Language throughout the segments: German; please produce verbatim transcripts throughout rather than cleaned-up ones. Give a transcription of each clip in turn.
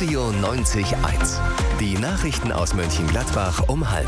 Radio neunzig Komma eins. Die Nachrichten aus Mönchengladbach um halb.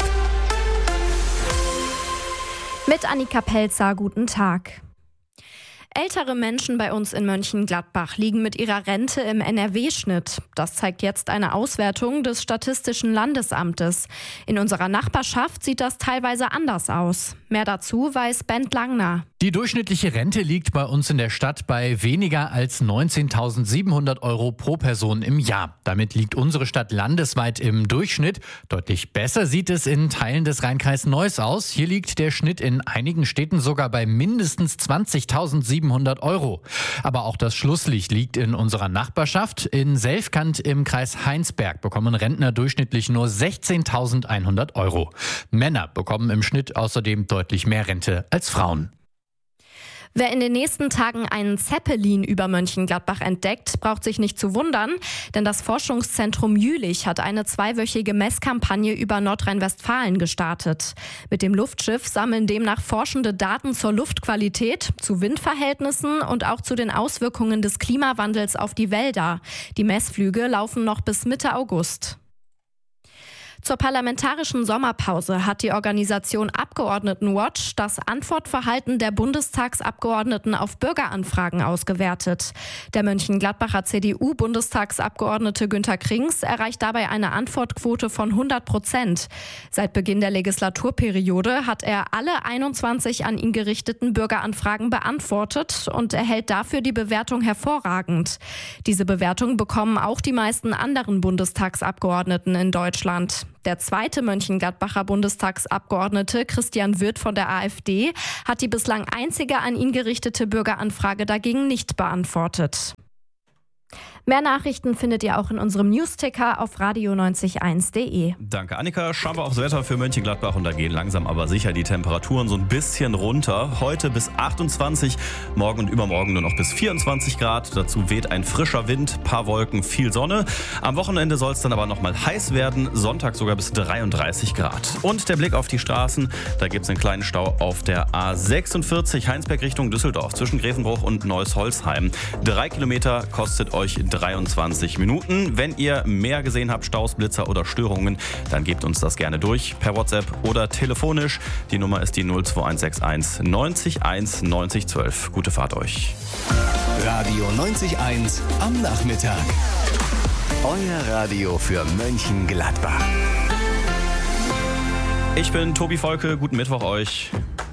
Mit Annika Pelzer, guten Tag. Ältere Menschen bei uns in Mönchengladbach liegen mit ihrer Rente im N R W-Schnitt. Das zeigt jetzt eine Auswertung des Statistischen Landesamtes. In unserer Nachbarschaft sieht das teilweise anders aus. Mehr dazu weiß Bent Langner. Die durchschnittliche Rente liegt bei uns in der Stadt bei weniger als neunzehntausendsiebenhundert Euro pro Person im Jahr. Damit liegt unsere Stadt landesweit im Durchschnitt. Deutlich besser sieht es in Teilen des Rheinkreis Neuss aus. Hier liegt der Schnitt in einigen Städten sogar bei mindestens zwanzigtausendsiebenhundert Euro. Aber auch das Schlusslicht liegt in unserer Nachbarschaft. In Selfkant im Kreis Heinsberg bekommen Rentner durchschnittlich nur sechzehntausendeinhundert Euro. Männer bekommen im Schnitt außerdem deutlich mehr Rente als Frauen. Wer in den nächsten Tagen einen Zeppelin über Mönchengladbach entdeckt, braucht sich nicht zu wundern, denn das Forschungszentrum Jülich hat eine zweiwöchige Messkampagne über Nordrhein-Westfalen gestartet. Mit dem Luftschiff sammeln demnach Forschende Daten zur Luftqualität, zu Windverhältnissen und auch zu den Auswirkungen des Klimawandels auf die Wälder. Die Messflüge laufen noch bis Mitte August. Zur parlamentarischen Sommerpause hat die Organisation Abgeordnetenwatch das Antwortverhalten der Bundestagsabgeordneten auf Bürgeranfragen ausgewertet. Der Mönchengladbacher C D U-Bundestagsabgeordnete Günter Krings erreicht dabei eine Antwortquote von hundert Prozent. Seit Beginn der Legislaturperiode hat er alle einundzwanzig an ihn gerichteten Bürgeranfragen beantwortet und erhält dafür die Bewertung hervorragend. Diese Bewertung bekommen auch die meisten anderen Bundestagsabgeordneten in Deutschland. Der zweite Mönchengladbacher Bundestagsabgeordnete Christian Wirth von der AfD hat die bislang einzige an ihn gerichtete Bürgeranfrage dagegen nicht beantwortet. Mehr Nachrichten findet ihr auch in unserem Newsticker auf radio neunzig eins punkt de. Danke, Annika. Schauen wir aufs Wetter für Mönchengladbach und da gehen langsam aber sicher die Temperaturen so ein bisschen runter. Heute bis achtundzwanzig, morgen und übermorgen nur noch bis vierundzwanzig Grad. Dazu weht ein frischer Wind, paar Wolken, viel Sonne. Am Wochenende soll es dann aber nochmal heiß werden, Sonntag sogar bis dreiunddreißig Grad. Und der Blick auf die Straßen, da gibt es einen kleinen Stau auf der A sechsundvierzig Heinsberg Richtung Düsseldorf zwischen Grevenbruch und Neuss-Holzheim. Drei Kilometer kostet euch dreiundzwanzig Minuten. Wenn ihr mehr gesehen habt, Staus, Blitzer oder Störungen, dann gebt uns das gerne durch per WhatsApp oder telefonisch. Die Nummer ist die null zwei eins sechs eins neunzig eins neunzig zwölf. Gute Fahrt euch. Radio neunzig Komma eins am Nachmittag. Euer Radio für Mönchengladbach. Ich bin Tobi Volke. Guten Mittwoch euch.